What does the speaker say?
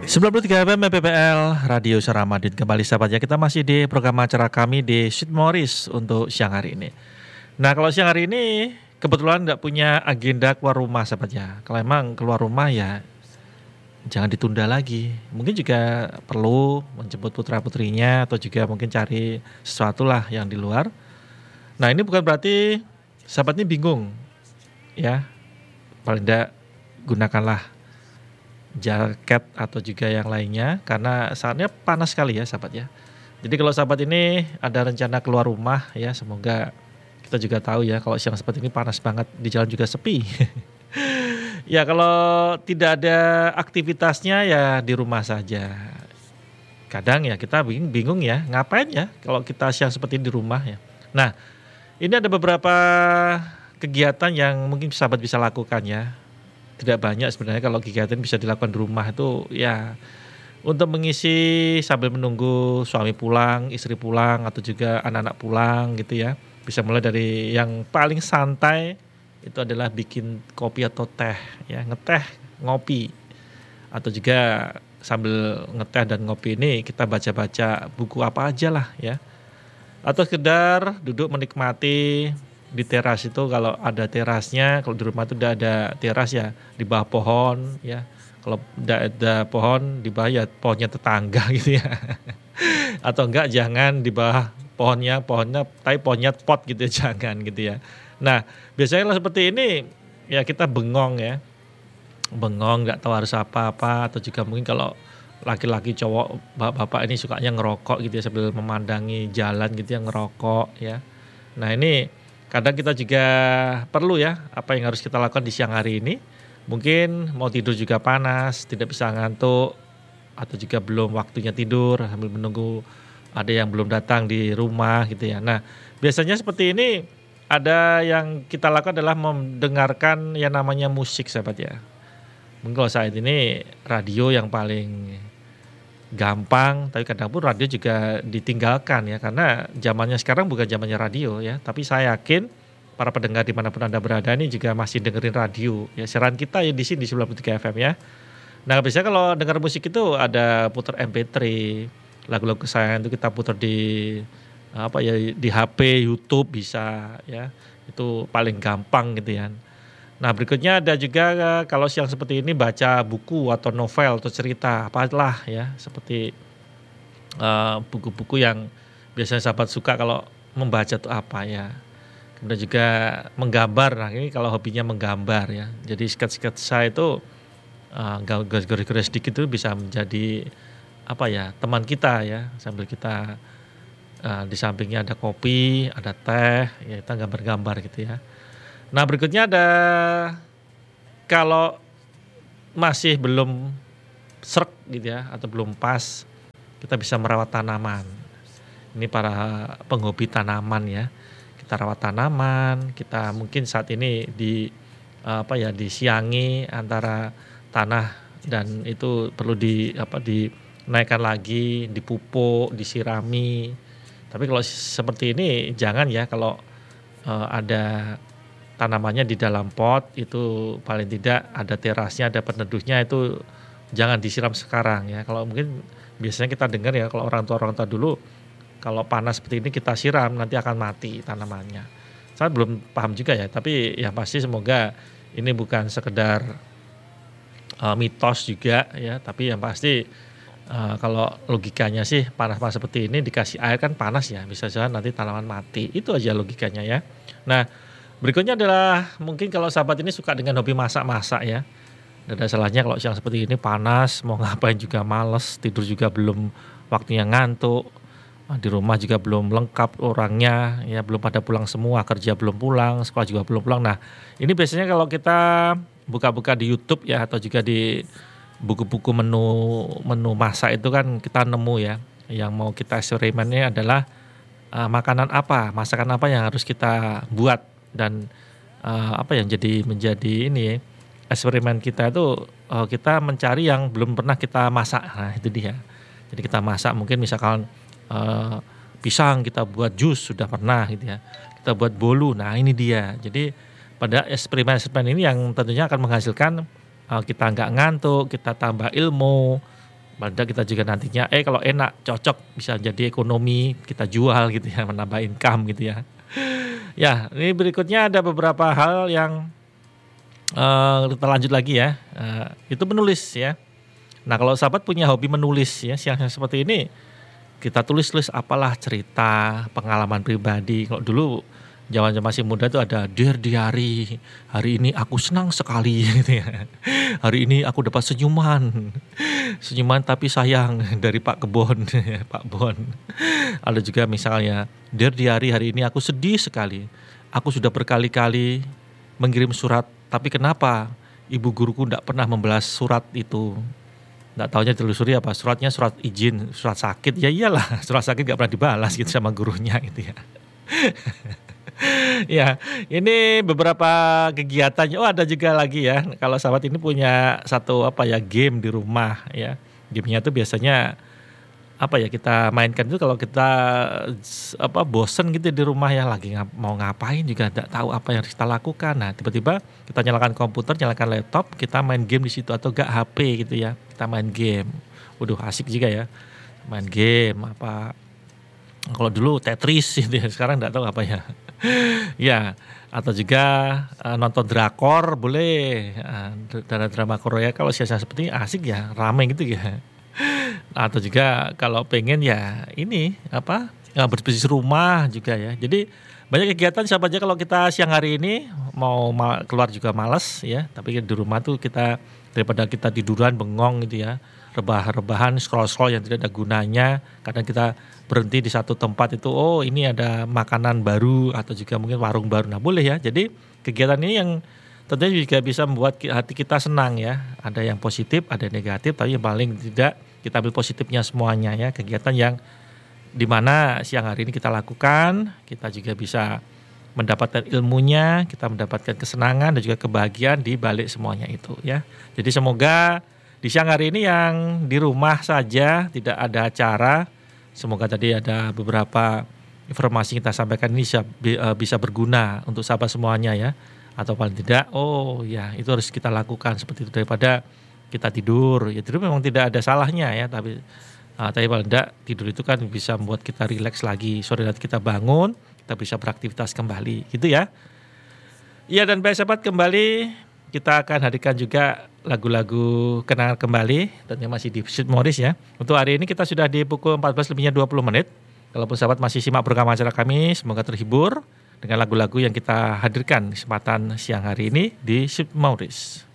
93 FM PPL Radio Saramadin. Kembali sahabat ya, kita masih di program acara kami di Sweet Morris untuk siang hari ini. Nah, kalau siang hari ini kebetulan nggak punya agenda keluar rumah sahabat ya. Kalau emang keluar rumah ya jangan ditunda lagi. Mungkin juga perlu menjemput putra-putrinya atau juga mungkin cari sesuatu lah yang di luar. Nah, ini bukan berarti sahabat ini bingung ya. Paling tidak gunakanlah jaket atau juga yang lainnya karena saatnya panas sekali ya sahabat ya. Jadi kalau sahabat ini ada rencana keluar rumah ya, semoga kita juga tahu ya kalau siang seperti ini panas banget, di jalan juga sepi. Ya kalau tidak ada aktivitasnya ya di rumah saja. Kadang ya kita bingung ya ngapain ya kalau kita siang seperti ini di rumah ya. Nah, ini ada beberapa kegiatan yang mungkin sahabat bisa lakukan ya. Tidak banyak sebenarnya kalau kegiatan bisa dilakukan di rumah itu ya untuk mengisi sambil menunggu suami pulang, istri pulang atau juga anak-anak pulang gitu ya. Bisa mulai dari yang paling santai itu adalah bikin kopi atau teh ya, ngeteh, ngopi. Atau juga sambil ngeteh dan ngopi ini kita baca-baca buku apa aja lah ya. Atau sekedar duduk menikmati di teras itu, kalau ada terasnya, kalau di rumah itu udah ada teras ya di bawah pohon ya. Kalau tidak ada pohon di bawah ya pohonnya tetangga gitu ya. Atau enggak jangan di bawah pohonnya tapi pohonnya pot gitu ya, jangan gitu ya. Nah, biasanya kalau seperti ini ya kita bengong ya. Bengong enggak tahu harus apa-apa, atau juga mungkin kalau laki-laki cowok bapak-bapak ini sukanya ngerokok gitu ya sambil memandangi jalan gitu ya, ngerokok ya. Nah, ini kadang kita juga perlu ya apa yang harus kita lakukan di siang hari ini. Mungkin mau tidur juga panas, tidak bisa ngantuk, atau juga belum waktunya tidur sambil menunggu ada yang belum datang di rumah gitu ya. Nah, biasanya seperti ini ada yang kita lakukan adalah mendengarkan yang namanya musik sahabat ya. Mungkin kalau saat ini radio yang paling gampang, tapi kadang pun radio juga ditinggalkan ya, karena zamannya sekarang bukan zamannya radio ya. Tapi saya yakin para pendengar dimanapun Anda berada ini juga masih dengerin radio ya. Siaran kita ya di sini di 93 FM ya. Nah, biasanya kalau dengar musik itu ada putar MP3, lagu-lagu kesayangan itu kita putar di apa ya, di HP, YouTube bisa ya. Itu paling gampang gitu ya. Nah, berikutnya ada juga kalau siang seperti ini baca buku atau novel atau cerita apalah ya, seperti buku-buku yang biasanya sahabat suka kalau membaca itu apa ya. Kemudian juga menggambar. Nah, ini kalau hobinya menggambar ya. Jadi sketsa itu garis-garis sedikit itu bisa menjadi apa ya, teman kita ya, sambil kita di sampingnya ada kopi, ada teh, ya kita gambar-gambar gitu ya. Nah, berikutnya ada kalau masih belum srek gitu ya atau belum pas, kita bisa merawat tanaman. Ini para penghobi tanaman ya. Kita rawat tanaman, kita mungkin saat ini disiangi antara tanah dan itu perlu dinaikkan lagi, dipupuk, disirami. Tapi kalau seperti ini jangan ya, kalau ada tanamannya di dalam pot itu paling tidak ada terasnya, ada peneduhnya, itu jangan disiram sekarang ya. Kalau mungkin biasanya kita dengar ya kalau orang tua dulu kalau panas seperti ini kita siram nanti akan mati tanamannya. Saya belum paham juga ya, tapi yang pasti semoga ini bukan sekedar mitos juga ya, tapi yang pasti kalau logikanya sih panas-panas seperti ini dikasih air kan panas ya, bisa saja nanti tanaman mati. Itu aja logikanya ya. Nah, berikutnya adalah mungkin kalau sahabat ini suka dengan hobi masak-masak ya. Tidak ada salahnya kalau siang seperti ini panas, mau ngapain juga males, tidur juga belum waktunya ngantuk. Di rumah juga belum lengkap orangnya ya, belum pada pulang semua, kerja belum pulang, sekolah juga belum pulang. Nah, ini biasanya kalau kita buka-buka di YouTube ya, atau juga di buku-buku menu masak itu kan kita nemu ya, yang mau kita eksperimennya adalah masakan apa yang harus kita buat, dan apa yang menjadi ini ya, eksperimen kita itu kita mencari yang belum pernah kita masak. Nah, itu dia. Jadi kita masak mungkin misalkan pisang, kita buat jus sudah pernah gitu ya. Kita buat bolu. Nah, ini dia. Jadi pada eksperimen ini yang tentunya akan menghasilkan kita nggak ngantuk, kita tambah ilmu, Padahal kita juga nantinya kalau enak, cocok, bisa jadi ekonomi, kita jual gitu ya, menambah income gitu ya. Ya, ini berikutnya ada beberapa hal yang kita lanjut lagi ya. Itu menulis ya. Nah, kalau sahabat punya hobi menulis ya, siang-siang seperti ini, kita tulis-tulis apalah cerita, pengalaman pribadi. Kalau dulu zaman masih muda tuh ada Dear Diary. Hari ini aku senang sekali gitu ya. Hari ini aku dapat senyuman. Senyuman tapi sayang dari Pak Kebon, Pak Bon. Ada juga misalnya Dear Diary, hari ini aku sedih sekali. Aku sudah berkali-kali mengirim surat, tapi kenapa ibu guruku tidak pernah membalas surat itu? Nggak taunya telusuri apa, suratnya surat izin, surat sakit. Ya iyalah, surat sakit nggak pernah dibalas gitu sama gurunya gitu ya. Ya, ini beberapa kegiatannya. Oh, ada juga lagi ya. Kalau sahabat ini punya satu game di rumah ya. Gamenya tuh biasanya kita mainkan itu kalau kita bosen gitu di rumah ya, lagi mau ngapain juga tidak tahu apa yang harus kita lakukan. Nah, tiba-tiba kita nyalakan komputer, nyalakan laptop, kita main game di situ atau enggak HP gitu ya. Kita main game. Waduh, asik juga ya. Main game kalau dulu Tetris gitu ya, sekarang enggak tahu apa ya. Ya, atau juga nonton drakor boleh. Drama Korea kalau siasa seperti ini asik ya, ramai gitu ya. Atau juga kalau pengen ya ini bersih rumah juga ya. Jadi banyak kegiatan, siapa aja kalau kita siang hari ini mau keluar juga malas ya. Tapi di rumah tuh kita, daripada kita tiduran bengong gitu ya, rebahan scroll yang tidak ada gunanya. Kadang kita berhenti di satu tempat itu, oh ini ada makanan baru atau juga mungkin warung baru. Nah boleh ya. Jadi kegiatan ini yang tentunya juga bisa membuat hati kita senang ya. Ada yang positif, ada yang negatif, tapi yang paling tidak kita ambil positifnya semuanya ya. Kegiatan yang dimana siang hari ini kita lakukan, kita juga bisa mendapatkan ilmunya, kita mendapatkan kesenangan dan juga kebahagiaan di balik semuanya itu ya. Jadi semoga di siang hari ini yang di rumah saja, tidak ada acara, semoga tadi ada beberapa informasi yang kita sampaikan ini bisa berguna untuk sahabat semuanya ya. Atau paling tidak, itu harus kita lakukan seperti itu, daripada kita tidur. Ya tidur memang tidak ada salahnya ya, tapi paling tidak tidur itu kan bisa membuat kita rileks lagi. Sore nanti kita bangun, kita bisa beraktivitas kembali gitu ya. Iya, dan baik sahabat, kembali kita akan hadirkan juga lagu-lagu kenangan kembali, tentunya masih di Sweet Morris ya. Untuk hari ini kita sudah di pukul 14:20 menit. Kalaupun sahabat masih simak program acara kami, semoga terhibur dengan lagu-lagu yang kita hadirkan di kesempatan siang hari ini di Sweet Morris.